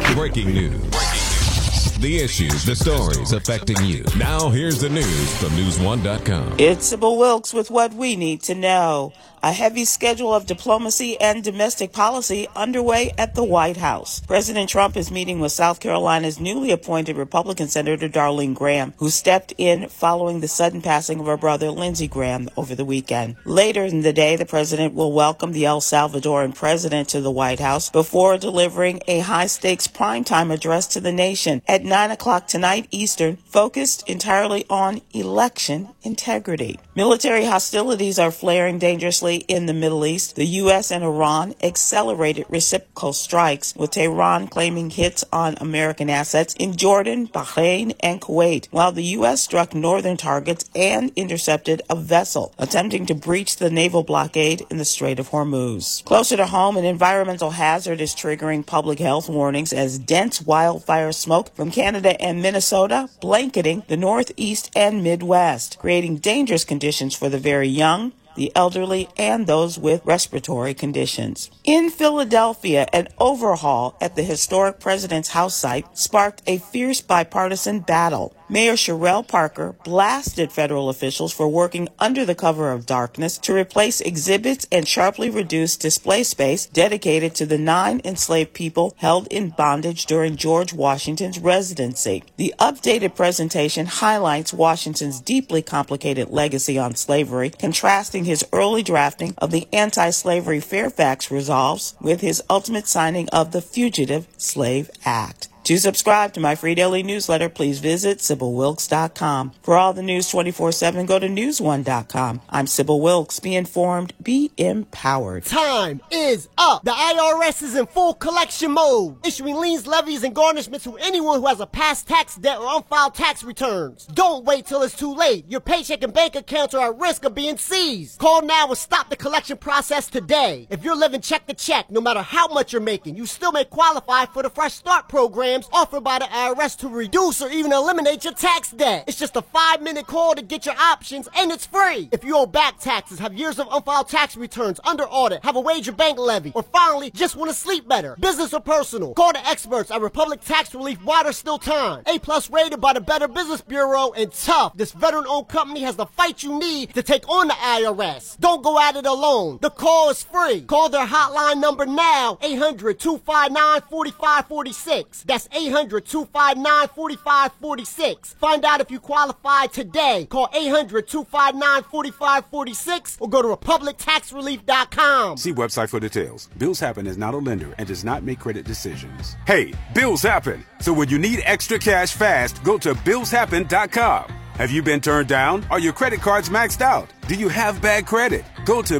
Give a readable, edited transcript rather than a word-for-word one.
Breaking news. The issues, the stories affecting you. Now here's the news from News1.com. It's Sybil Wilkes with what we need to know. A heavy schedule of diplomacy and domestic policy underway at the White House. President Trump is meeting with South Carolina's newly appointed Republican Senator Darlene Graham, who stepped in following the sudden passing of her brother Lindsey Graham over the weekend. Later in the day, the president will welcome the El Salvadoran president to the White House before delivering a high-stakes primetime address to the nation at 9 o'clock tonight Eastern, focused entirely on election integrity. Military hostilities are flaring dangerously in the Middle East. The U.S. and Iran accelerated reciprocal strikes, with Tehran claiming hits on American assets in Jordan, Bahrain, and Kuwait, while the U.S. struck northern targets and intercepted a vessel attempting to breach the naval blockade in the Strait of Hormuz. Closer to home, an environmental hazard is triggering public health warnings as dense wildfire smoke from Canada and Minnesota blanketing the Northeast and Midwest, creating dangerous conditions for the very young, the elderly, and those with respiratory conditions. In Philadelphia, an overhaul at the historic President's House site sparked a fierce bipartisan battle. Mayor Sherrell Parker blasted federal officials for working under the cover of darkness to replace exhibits and sharply reduce display space dedicated to the 9 enslaved people held in bondage during George Washington's residency. The updated presentation highlights Washington's deeply complicated legacy on slavery, contrasting his early drafting of the anti-slavery Fairfax Resolves with his ultimate signing of the Fugitive Slave Act. To subscribe to my free daily newsletter, please visit SybilWilkes.com. For all the news 24/7, go to News1.com. I'm Sybil Wilkes. Be informed, be empowered. Time is up. The IRS is in full collection mode, issuing liens, levies, and garnishments to anyone who has a past tax debt or unfiled tax returns. Don't wait till it's too late. Your paycheck and bank accounts are at risk of being seized. Call now and stop the collection process today. If you're living check to check, no matter how much you're making, you still may qualify for the Fresh Start program offered by the IRS to reduce or even eliminate your tax debt. It's just a 5-minute call to get your options, and it's free. If you owe back taxes, have years of unfiled tax returns, under audit, have a wage or bank levy, or finally just want to sleep better, business or personal, call the experts at Republic Tax Relief while there's still time. A+ rated by the Better Business Bureau, and tough. This veteran-owned company has the fight you need to take on the IRS. Don't go at it alone. The call is free. Call their hotline number now, 800-259-4546. That's 800-259-4546. Find out if you qualify today. Call 800-259-4546 or go to RepublicTaxRelief.com. See website for details. Bills Happen is not a lender and does not make credit decisions. Hey, bills happen. So when you need extra cash fast, go to BillsHappen.com. Have you been turned down? Are your credit cards maxed out? Do you have bad credit? Go to